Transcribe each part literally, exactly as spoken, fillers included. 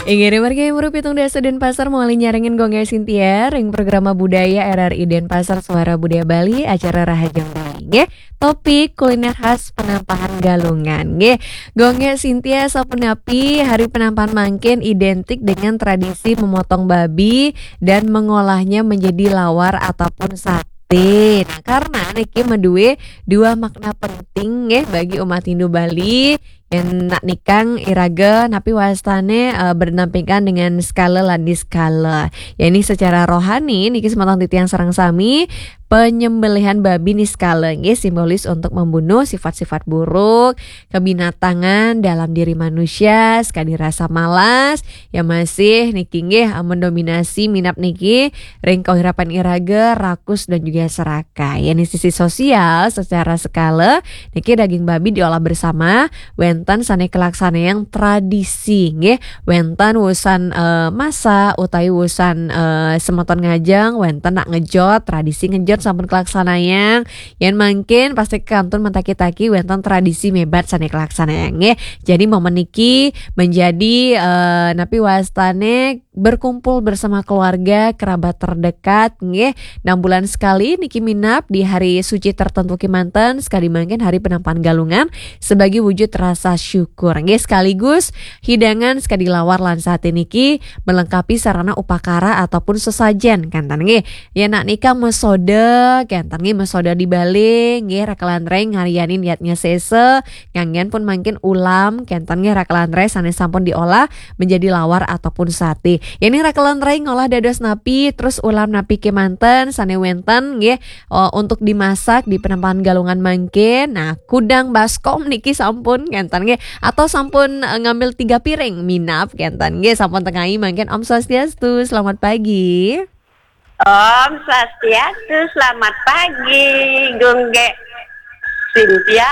Ingin marga murup pitung dasa Denpasar mulai nyaringin gongnya Cynthia ring programa budaya R R I Denpasar Suara Budaya Bali acara Rahajang Bali nge topik kuliner khas penampahan Galungan nge gongnya Cynthia sapunapi hari penampahan mangkin identik dengan tradisi memotong babi dan mengolahnya menjadi lawar ataupun sate. Nah, karena niki medue dua makna penting ya bagi umat Hindu Bali yang nak nikang iraga napi wastane uh, berdampingan dengan skala landi skala. Ya ini secara rohani niki sematang titian sarang sami penyembelihan babi ni skala nggih simbolis untuk membunuh sifat-sifat buruk, kebinatangan dalam diri manusia, sekali rasa malas yang masih niki nggih mendominasi minap niki ring kahirapan iraga, rakus dan juga serakah. Ya ini sisi sosial secara skala niki daging babi diolah bersama wenten sane kelaksana yang tradisi nggih wenten wusan uh, masa utai wusan uh, semeton ngajeng wenten nak ngejot tradisi ngejot sampun kelaksanayang yang mungkin pasti kantun mentaki-taki wenten tradisi mebat sane kelaksanayang nggih jadi momen niki menjadi uh, napi wastane berkumpul bersama keluarga kerabat terdekat nggih enam bulan sekali niki minap di hari suci tertentu kimanten sekali mungkin hari penampahan Galungan sebagai wujud rasa syukur nggih sekaligus hidangan sekali lawar lan sate niki melengkapi sarana upakara ataupun sesajen kantan nggih ya nak nikah mesoda kantan nggih mesoda di Bali nggih rakalanreng ngariani niatnya sese nganggen pun mungkin ulam kantan nggih rakalanreng sanes sampun diolah menjadi lawar ataupun sate ya ini rakalanreng ngolah dados napi terus ulam napi kemanten sane wenten nggih oh, untuk dimasak di penampahan Galungan mangkin nah kudang baskom niki sampun kantan nggih atau sampun uh, ngambil tiga piring minap kentan nggih sampun tengahi mungkin Om Swastiastu selamat pagi. Om Swastiastu selamat pagi gongge Cynthia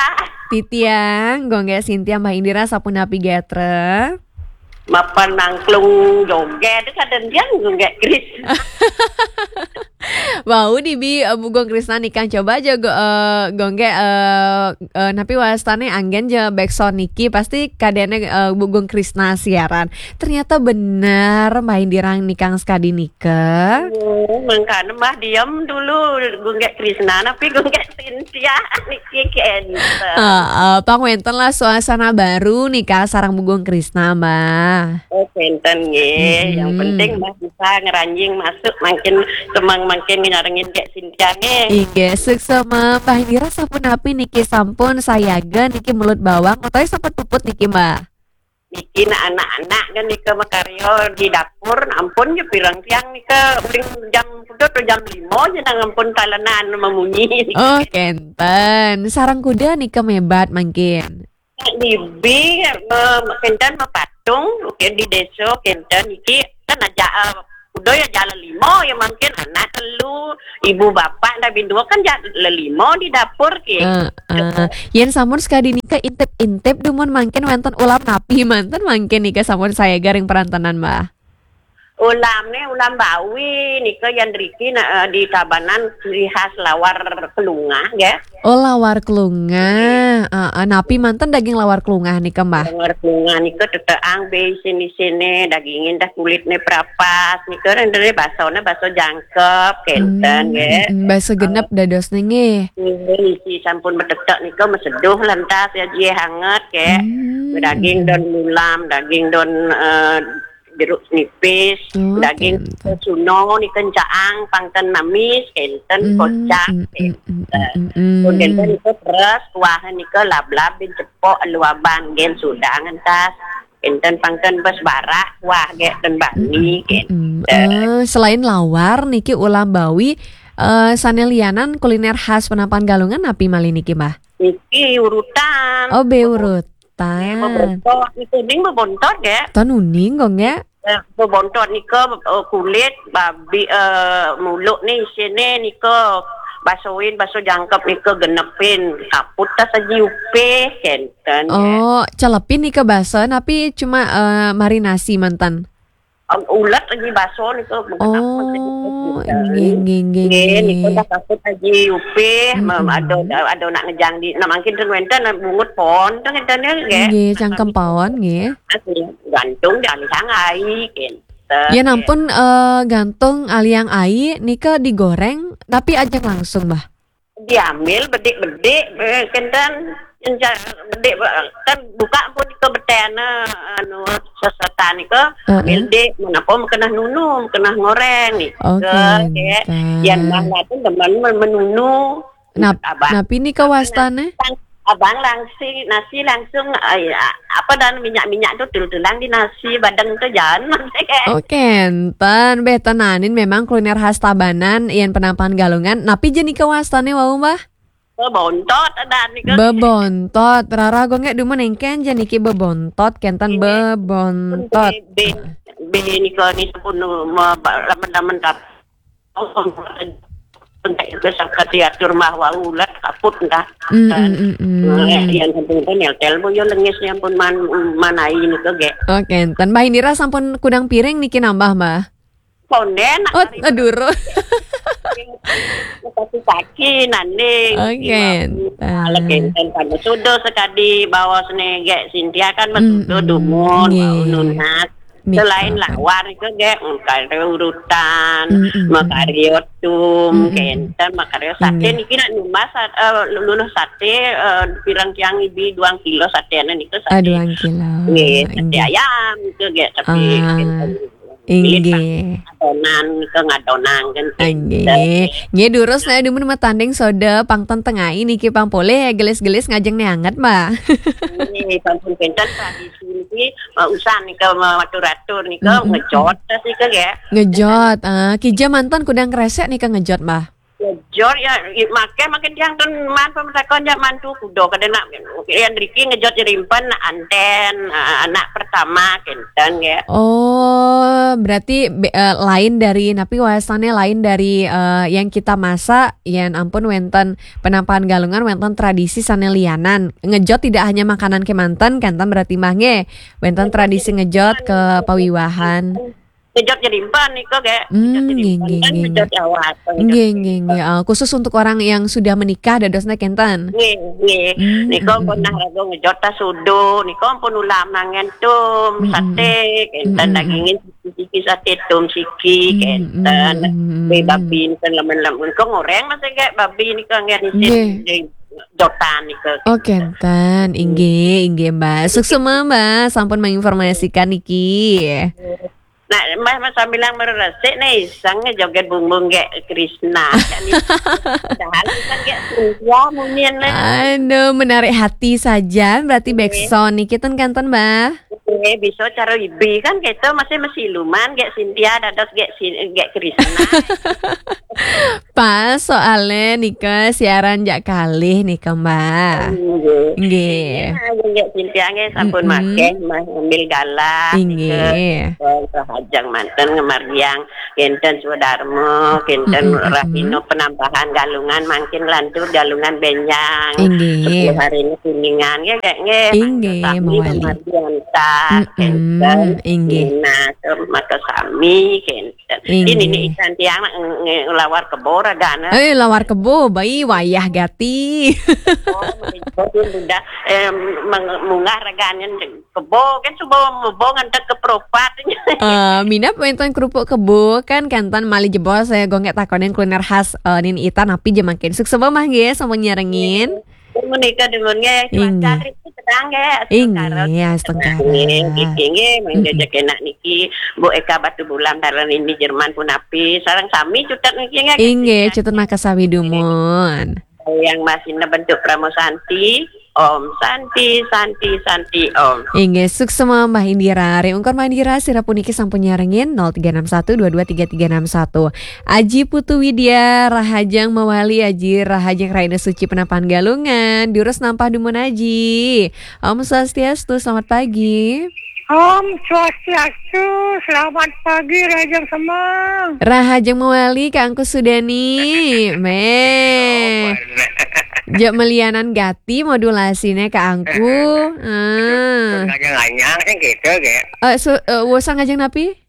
Titiang gongge Cynthia Mbak Indira sapunapi getre mapan nangklung joget kadang dia gongge Kris. Wow dibi uh, Bugong Krisna nikah coba aja go, uh, gongge uh, uh, napi wastane anggen je backsound niki pasti kadene uh, Bugong Krisna siaran ternyata benar main dirang nikang sekadi nikah oh, mangkana mah diam dulu gongge Krisna napi gongge Cynthia niki kente uh, uh, pangwenten lah suasana baru nikah sarang Bugong Krisna mbak oh kenten nggih hmm. Yang penting mah bisa ngeranjing masuk makin semang makin ngarengin kayak Cynthia nge. Iya, seksama Mbak Indira sampun api niki sampun sayaga niki mulut bawang atau sampun puput niki Mbak. Niki na anak-anak kan nika makaryo di dapur ampun ya pirang tiang nika uling jam kuda atau jam lima aja nang ampun talanan memunyi. Oh, kenten. Sarang kuda nika mebat mungkin. Dibi uh, kenten mapatung oke di desa kenten niki kan aja uh, udah ya jalan limo ya mungkin anak telu ibu bapak dah bindua kan jalan limo di dapur ki. Uh, uh. Yen sampun sekadi nikah intip-intip dumun mungkin wonten ulam napi manten mungkin nikah sampun saya garing perantanan Mbak. Ulam nih ulam bawi nika yang riki na, uh, di Tabanan ciri khas lawar kelungah ya. Oh lawar kelungah, uh, uh, napi manten daging lawar kelungah nika Mbak. Lawar kelungah nika teteang be sini sini dagingin dah kulitnya perapas nika rendere basone baso jangkep kenten ya. Hmm, baso genep uh, dados nenge. Isi sampun betetek nika meseduh lantas ya jie hangat ya. Hmm. Daging don ulam, daging don uh, jeruk nipis, oh, daging suno ni kencaang, pangten namis, kenten, mm, kocak, kenten. Kemudian mm, itu beras, kuah ni ke lab-lab, bin cepok, luaban, gen sudang, entas, kenten, pangten bes barah, kuah, gen dan bani, kenten. Uh, selain lawar, niki ulam bawi, uh, sanelianan kuliner khas penampahan Galungan, api mali niki mbah? Niki urutan. Oh, be urut. Bebontot, itu ning bebontot ya. Tan uning gong ya. Bebontot ni ke uh, kulit babi uh, mulut ni sini ni ke basoin baso jangkep ni ke genepin kaput ta sajiupe kenten. Oh, celepin ni ke baso tapi cuma uh, marinasi mantan. ulat lagi baso niko Oh, nggih nggih nggih. Nggih niko dah takut lagi upih Mm-mm. ada ada nak ngejang di nah mungkin ten wenten bungut pon ten ten nggih. Nggih, cangkem pawon nggih. Asli gantung di aliang ai kinten. Ya nampun eh, gantung aliang ai nika digoreng tapi ajak langsung, Mbah. Diambil bedik-bedik kinten bedik kan buka pun ke betena anu sesetan niko Heeh. ambil dek menapa kena nunu kena ngoreng nih. Oke. Ke yang mana tuh teman menunu. Nap, abang napi nika wastane? abang langsung nasi langsung ay, apa dan minyak-minyak tuh dul-dulang di nasi badang tuh jangan. Oke, enten beh tenanin memang kuliner khas Tabanan yen penampan galungan. Napi je nika wastane wau, Mbah? Bebontot ada nih kan. Bebontot, rara gue nggak dumen engken je niki bebontot, kentan bebontot. B B nih kan ini pun mau teman-teman kap. Untuk kesangka diatur mahwa ulat kaput enggak. Mm, mm, mm, mm. Yang penting kan nyetel bo yo lengisnya pun man manai ini ke ge. Oke, enten Mbah Indira sampun kudang piring niki nambah, Mbah. Ponden Oh, aduh. Tapi kaki nanding. Oke, Kalau kenten kan sudah sekali bawa sene ge Cynthia kan Mm, betul mm, dumun nggih. nunat. Mika. Selain lawar itu ge makario urutan, Mm, mm, mm. makario tum, Mm, mm. kenten makario sate Nggih. niki nak numas uh, luluh sate uh, pirang tiang ibi dua kilo sate niku sate. Aduh, ang kilo. Nggih, sate Nggih. ayam itu ge tapi Ah, kenten. Inggih. Adonan ke ngadonan kan. Nggih. Nggih durus na demen mah tanding soda pangton tengah niki pang boleh gelis-gelis ngajeng neanget, Mbak. Ini kampung kenten tradisi niki usaha nih ke matur-atur nih ke Mm-mm. ngejot sih ke ya. Ngejot, ah, kija mantan kudang kresek nih ke ngejot, Mbah. Ngejot ya make makin tiang ton man pemerintah ya mantu kudo kadang nak yang Riki ngejot jerimpan anten uh, anak pertama kenten ya. Oh, berarti be- eh, lain dari napi wawasannya lain dari eh, yang kita masak, yang ampun wenten penampakan galungan, wenten tradisi sanelianan. Ngejot tidak hanya makanan kemanten, kantan berarti mah nge, wenten tradisi ngejot ke pawiwahan. Ngejot jerimpan nih kok kayak Hmm, ngejot jerimpan nggih, kan nggih, ngejot awal. Nggih, nggih, nggih. Ah, khusus untuk orang yang sudah menikah dadosna kenten. Nggih, nggih. Hmm, Niko mm, pun mm, nah rago ngejot ta sudo, niko pun ulam nangen tum Mm, mm, sate, kenten mm, mm, dagingin siki sate tum siki, mm, kenten mm, mm, be mm. babi kan lemen-lemen kok ngoreng masih kayak babi niko Nggih. ngerisin jotan niko. Oh, kenten. Inggih, inggih, Mbak. Suksema, Mbak. Sampun menginformasikan niki. Nah, mas mas bilang meresik nih, sangnya joget bumbung kayak Krishna. Padahal kan kayak Cynthia mungkin lah. Aduh, menarik hati saja. Berarti backsound nih kita kanton, Mbak. Eh, bisa cara ibi kan kita masih masih luman kayak Cynthia dados kayak kayak Krishna. Pas soalnya nika siaran jak kalih nika, Mbak. Nggih. Kayak Cynthia nggih sampun Mm-mm. make mah ngambil galah. Inggih. Hajang manten ngemargiang kenten Sudarmo, kenten Mm-mm, Rahino penambahan galungan makin lantur galungan benjang. Inggih. Sepuluh hari ini kuningan ya kayak nggih. Inggih, mawali. Kemargian tas, Mm-mm, kenten. inggih. Nah, maka sami kenten. Inggih. Ini nih ikan tiang ngelawar kebor agana. Eh, lawar kebo, bayi wayah gati. Oh, sudah eh, munggah regannya kebo kan coba mebo ngantek ke propat. Eh, Mina penonton kerupuk kebo kan kantan mali jebol saya gonggek takonin kuliner khas eh, nin ita napi jemakin sukses mah nggih sama nyarengin. Menikah dengannya cuaca itu sedang ya. Inggih, ya setengah. Inggih, menjajak enak niki Bu Eka Batu Bulam dalam ini Jerman pun api. Sarang sami cutat niki nggak? Inggih, cetut makasawi dumun. Yang masih bentuk Pramosanti, Om Santi, Santi, Santi, Om. Inggih, sukses sama Mbah Indira. Reungkon Mbah Indira sira puniki sampun nyarengin nol tiga enam satu dua dua tiga tiga enam satu. Aji Putu Widya Rahajang Mawali Aji Rahajang Raina Suci Penapan Galungan. Diurus nampah dumun Aji. Om Swastiastu, selamat pagi. Om Swastiastu, selamat pagi Rajang Semang. Rahajang Mawali ke Angku Sudani. Me. Jak melianan gati modulasinya ke Angku. Ah. Rajang anyang kan gitu kayak. Eh, so, uh, wosang ngajeng napi?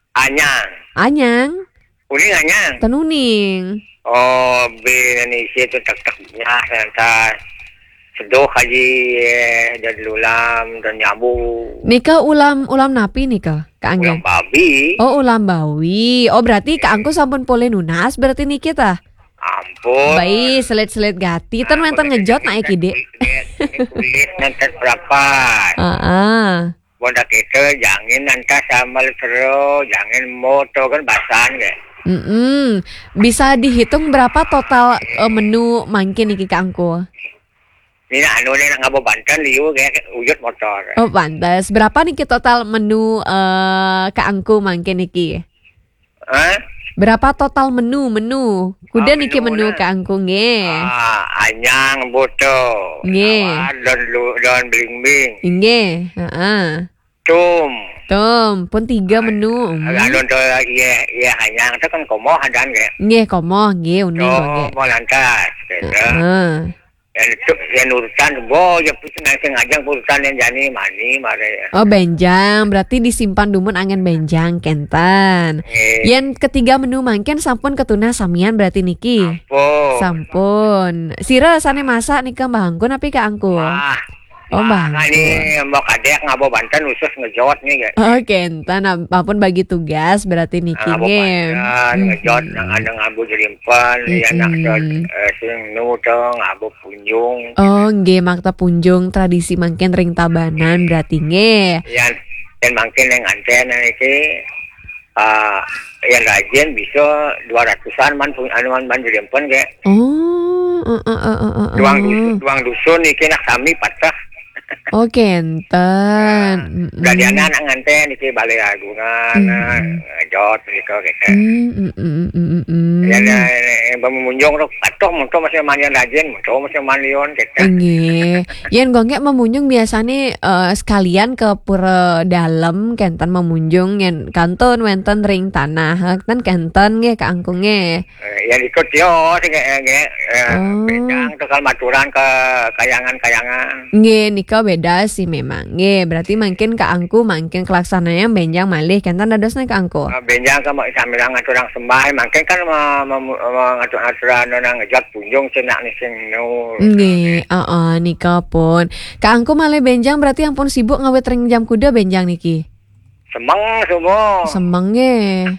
Anyang. Anyang. Uning anyang. Tenuning. Oh, Indonesia itu tek-teknya santai. Seduh haji eh, dan lulam dan nyabu. Nika ulam ulam napi nika Kak Anggen. Ulam babi. Oh ulam bawi. Oh berarti Kak Angku sampun pole nunas berarti niki tah. Ampun. Baik selit-selit gati ten menten ngejot naik ide. Kulit nanti berapa? Heeh. Bodak itu jangan nanti sambal terus, jangan moto kan basan ya. Mm-mm. Bisa dihitung berapa total uh, menu mangkin niki Kak Angku? Ini anu nih ngabo Banten liu kayak ujut motor. Oh pantas. Berapa niki total menu uh, Kak Angku mangkin niki? Hah? Berapa total menu menu? Kuda Ah, niki menu menu na. Kak Angku nge. Ah, anyang boto. Nge. Don lu don bling-bling. Nge. Heeh. Tum. Tum, pun tiga menu. Hmm. Anu tuh iya iya anyang itu kan komo hadan kayak. Nge komo nge uning Tuh, nge. mau lantas. Gitu. Heeh. Yang itu yang urusan bo ya pusing nang ngajang urusan yang jani mani mare. Oh benjang, berarti disimpan dumun angin benjang kentan. Eh, Yang ketiga menu mangken sampun ketuna samian berarti niki. po. Sampun. Sira sane masak nika Mbah Angku napi Kak Angku? Wah. Oh Mbah Nah, Angku. ini mau kadek ngabo Banten khusus ngejot nih kayak. Oh kentan, apapun bagi tugas berarti niki Ngabo nge. Banten ngejot nang ada ngabo jerimpan ya nak dot Mm-mm. eh, sing nu tong ngabo punjung. Oh nge makta punjung tradisi mangken ring tabanan berarti nge. Yan dan makin yang anten iki ah yang rajin bisa dua ratusan man pun anu man jerimpan kayak. Oh, uh, uh, uh, uh, uh, Duang dusun, duang dusun iki nak kami patah. Oh kenten. Jadi anak anak nganten iki balai agungan, ngejot gitu kayak. Mm, mm, mm, mm, mm, mm. Ya, ya, memunjung tuh, atuh muncul masih mandian rajin, muncul masih mandion kita. Nggih. Yen gonggek memunjung biasanya eh, sekalian ke pura dalam kenten memunjung yen kanton wenten ring tanah kan kenten nggih Kak Angku nggih. Yang ikut yo, sih kayak kayak Oh. bedang tuh kalau maturan ke kayangan-kayangan. Nggih nika beda sih memang. Nggih, berarti mungkin Kak Angku mungkin kelaksananya benjang malih kenten dadosna Kak Angku. Benjang ke mau samilang ngaturang sembah, makin kan ngatur-ngaturan nang ngejot punjung cenak nih sing nu. Nggih, heeh nika pun. Kak Angku malih benjang berarti ampun sibuk ngawet ring jam kuda benjang niki. Semeng semua. Semeng nggih.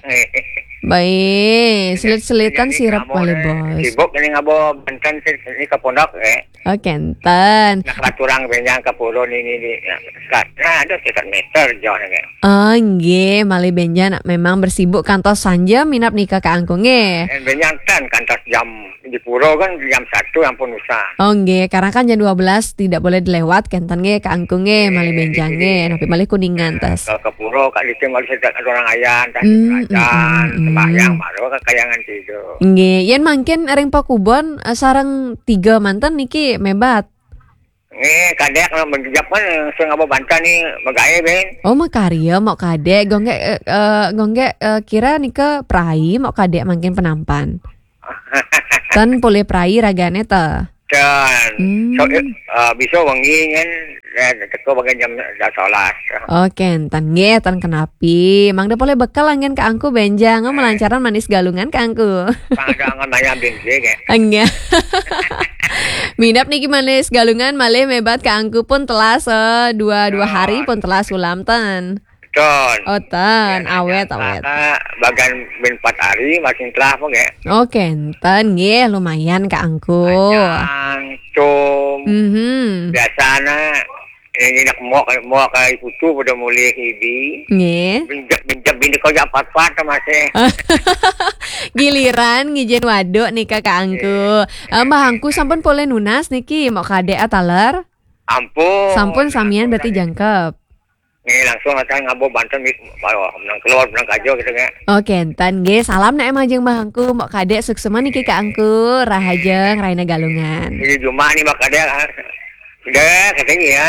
Baik, selit-selitan sirap malih bos. Sibuk ini ngabo Banten ini ke pondok eh. Oh kenten. Nak laturang benjang ke pulau ini di sekarang ada sekitar meter jauh nih. Oh nggih, malih benjang nak memang bersibuk kantos sanja minap nikah Kak Angku nggih. Benjang kan kantor jam di pulau kan jam satu ampun usah. Oh nggih, karena kan jam dua belas tidak boleh dilewat kenten nggih Kak Angku nggih, malih benjang nggih, napi malih kuningan tas. Ke ke pulau kak di sini malah sedang orang ayan, tas Hmm, kerajaan, hmm, hmm, sembahyang hmm. baru ke kayangan tidur. Nggih, yen mangkin ring pakubon eh, sareng tiga mantan niki mebat. Nih kadek menjawab kan sing ngabo Banten nih magae ben. Oh makarya mau kadek gonggek eh, eh, gonggek eh, kira nika prai mau kadek mangkin penampan. Tan boleh prai ragane ta. Dan Hmm. so, uh, bisa wengi kan eh teko bagian jam salat. Oke, tan nggih, tan kenapi. Mang da boleh bekal angin Kak Angku benjang oh, melancaran manis galungan Kak Angku. Pangangan maya benje ke. Enggak. Minap niki manis galungan malih mebat Kak Angku pun telas eh, dua dua hari pun telas ulam tan. Don. Oh tan, awet awet. Bagian ben empat hari makin telah apa ke. Oke, tan nggih lumayan Kak Angku. Yang cum Mhm. biasana ini nak mau mau kai putu pada mulai hibi. Nggih. Binjak binjak bini kau jak pat-pat masih. Giliran ngijen waduk nih Kak Angku. Eh, Mbah Angku sampun pole nunas niki mau kadek ataler. Ampun. Sampun samian berarti jangkep. Ini langsung akan ngabo Banten baru menang keluar menang kajo gitu kan. Oke, entan nggih salam nek emajeng Mbah Angku mau kadek suksema niki Kak Angku rahajeng raina galungan. Ini cuma nih bak ada. Udah katanya ya.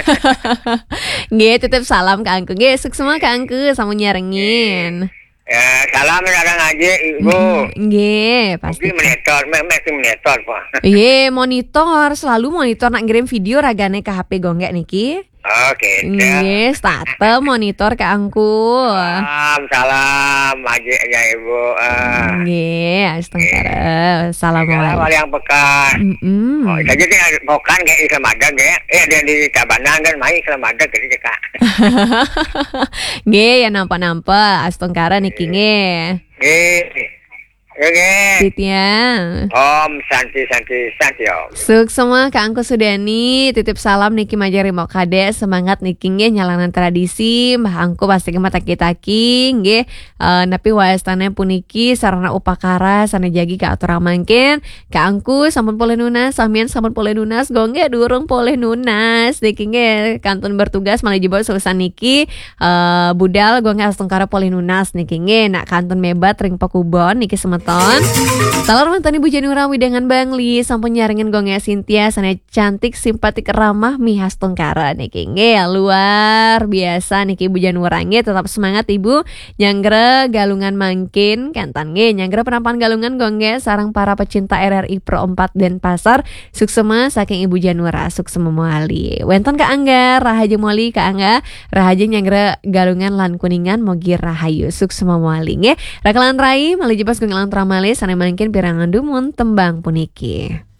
Nggih tetep salam Kak Angku. Nggih suksema Kak Angku sama nyarengin. Ya salam ada ngaji ibu. Nggih, pasti. Mungkin monitor, masih monitor pak. Iya, monitor selalu monitor nak ngirim video ragane ke H P gonggek niki. Oke. Nggih, state monitor ka angku. Salam, salam, maju ya Ibu. Uh, Nggih, astengkara. Kalau Assalamualaikum. yang bekas. Mm-mm. Oh, saja dia bukan kayak Islam ada kayak. Eh dia di Tabanan kan main Islam ada gitu Kak. Nggih, ya nampak-nampak astengkara niki nggih. Eh. Oke. Titya. Om Santi Santi Santi Om. Suk semua Kak Angku Sudani, titip salam Niki Majari mau kade, semangat Niki nggih nyalanan tradisi, Mbah Angku pasti mata taki-taki nggih. Uh, napi waestane puniki sarana upakara sana jagi ka atur mangken. Kak Angku sampun pole nunas, samian sampun pole nunas, gongge durung pole nunas. Niki nggih kantun bertugas malah jebol selesai niki uh, budal gongge astungkara pole nunas niki nggih nak kantun mebat ring pakubon niki semeton. Salam mantan Ibu Janura Widangan Bangli, sampun nyaringin gongnya Cynthia sana cantik simpatik ramah mihas tengkara niki nggih luar biasa niki Ibu Janura nggih tetap semangat Ibu nyanggre galungan mangkin kantan nggih nyanggre penampakan galungan gongnya sarang para pecinta R R I Pro empat Denpasar suksema saking Ibu Janura suksema moali wenten Kak Angga rahaja moali Kak Angga rahaja nyanggre galungan lan kuningan mogi rahayu suksema moali nggih rakalan rai malih jepas gongnya lan ramale sana mangkin pirangan dumun tembang puniki.